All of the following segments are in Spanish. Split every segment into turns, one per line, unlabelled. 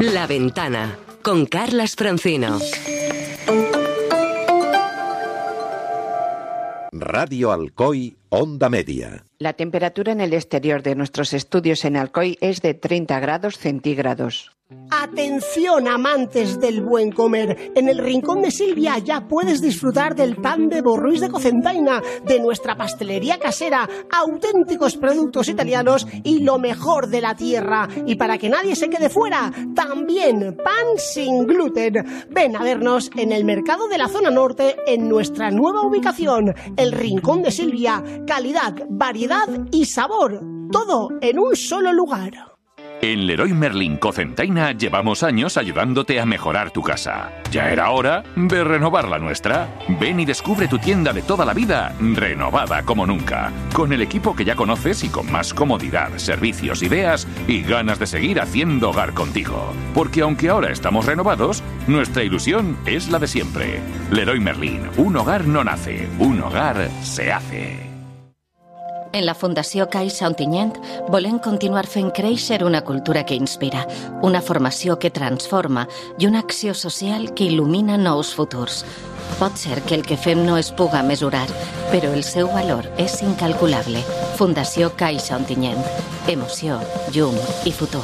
La Ventana, con Carlas Francino.
Radio Alcoy, Onda Media.
La temperatura en el exterior de nuestros estudios en Alcoy es de 30 grados centígrados.
Atención, amantes del buen comer. En el Rincón de Silvia ya puedes disfrutar del pan de Borruís de Cocentaina, de nuestra pastelería casera, auténticos productos italianos y lo mejor de la tierra. Y para que nadie se quede fuera, también pan sin gluten. Ven a vernos en el mercado de la zona norte en nuestra nueva ubicación, el Rincón de Silvia. Calidad, variedad y sabor, todo en un solo lugar.
En Leroy Merlin Cocentaina llevamos años ayudándote a mejorar tu casa. Ya era hora de renovar la nuestra. Ven y descubre tu tienda de toda la vida, renovada como nunca. Con el equipo que ya conoces y con más comodidad, servicios, ideas y ganas de seguir haciendo hogar contigo. Porque aunque ahora estamos renovados, nuestra ilusión es la de siempre. Leroy Merlin, un hogar no nace, un hogar se hace.
En la Fundació Caixa Ontinyent volem continuar fent créixer una cultura que inspira, una formació que transforma i una acció social que il·lumina nous futurs. Pot ser que el que fem no es puga mesurar, però el seu valor és incalculable. Fundació Caixa Ontinyent. Emoció, llum i futur.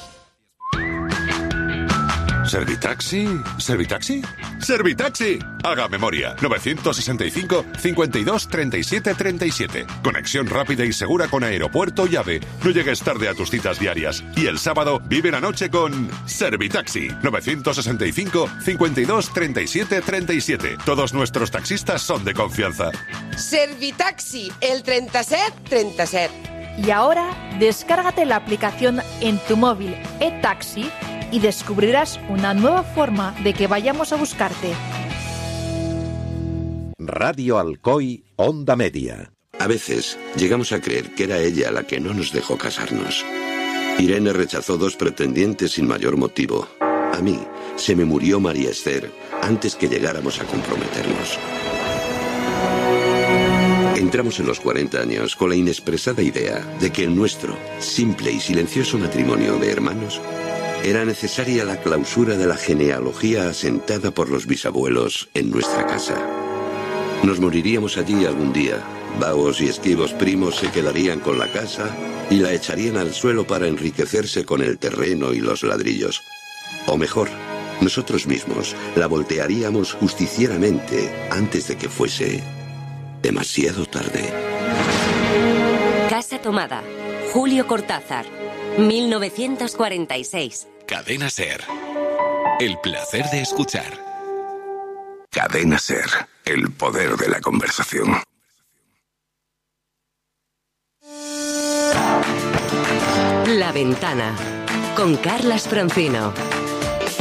¿Servitaxi? ¿Servitaxi? ¡Servitaxi! Haga memoria. 965 52 37 37. Conexión rápida y segura con aeropuerto y AVE. No llegues tarde a tus citas diarias. Y el sábado vive la noche con Servitaxi. 965 52 37 37. Todos nuestros taxistas son de confianza.
Servitaxi, el 37 37.
Y ahora, descárgate la aplicación en tu móvil eTaxi y descubrirás una nueva forma de que vayamos a buscarte.
Radio Alcoy, Onda Media.
A veces llegamos a creer que era ella la que no nos dejó casarnos. Irene rechazó 2 pretendientes sin mayor motivo. A mí se me murió María Esther antes que llegáramos a comprometernos. Entramos en los 40 años con la inexpresada idea de que el nuestro, simple y silencioso matrimonio de hermanos, era necesaria la clausura de la genealogía asentada por los bisabuelos en nuestra casa. Nos moriríamos allí algún día. Vagos y esquivos primos se quedarían con la casa y la echarían al suelo para enriquecerse con el terreno y los ladrillos. O mejor, nosotros mismos la voltearíamos justicieramente antes de que fuese demasiado tarde.
Casa Tomada. Julio Cortázar. 1946.
Cadena SER. El placer de escuchar.
Cadena SER. El poder de la conversación.
La Ventana, con Carlas Francino.